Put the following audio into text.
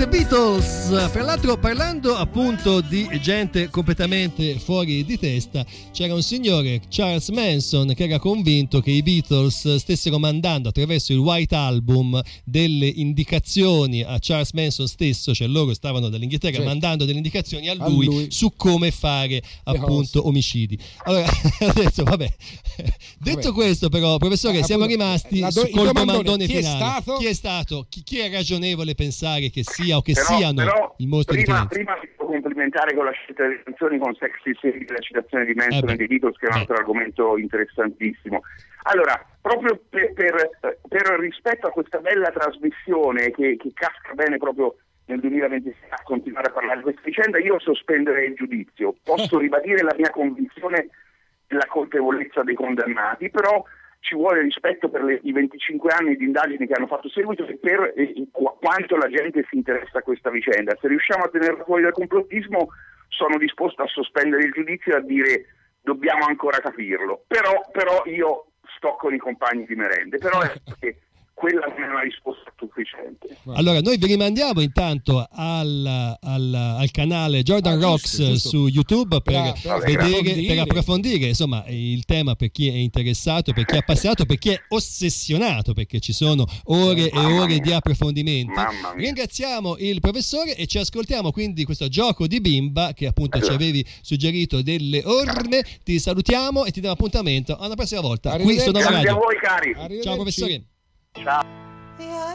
The Beatles. Fra l'altro, parlando appunto di gente completamente fuori di testa, c'era un signore, Charles Manson, che era convinto che i Beatles stessero mandando attraverso il White Album delle indicazioni a Charles Manson stesso, cioè loro stavano dall'Inghilterra mandando delle indicazioni a lui su come fare appunto omicidi. Allora adesso detto questo, però, professore, siamo rimasti col domandone finale. Chi è stato? Chi è ragionevole pensare che sia o che siano il mostro di Firenze? Prima vi devo complimentare con la scelta delle canzoni, con Sexy City, la citazione di Manson e di Beatles, che è un altro argomento interessantissimo. Allora, proprio per rispetto a questa bella trasmissione che casca bene proprio nel 2026 a continuare a parlare di questa vicenda, io sospenderei il giudizio. Posso ribadire la mia convinzione della colpevolezza dei condannati, però ci vuole rispetto per i 25 anni di indagini che hanno fatto seguito e per quanto la gente si interessa a questa vicenda. Se riusciamo a tenerla fuori dal complottismo, sono disposto a sospendere il giudizio e a dire dobbiamo ancora capirlo. Però io sto con i compagni di merende, però è perché quella non è una risposta sufficiente. Allora, noi vi rimandiamo intanto al canale Jordan Rocks giusto. Su YouTube per approfondire insomma il tema, per chi è interessato, per chi è appassionato, per chi è ossessionato, perché ci sono ore e ore di approfondimenti. Ringraziamo il professore e ci ascoltiamo quindi questo gioco di bimba che appunto ci avevi suggerito delle orme. Ti salutiamo e ti diamo appunto a una prossima volta qui su Nova Radio. Grazie a voi, cari. Ciao professore. Ciao.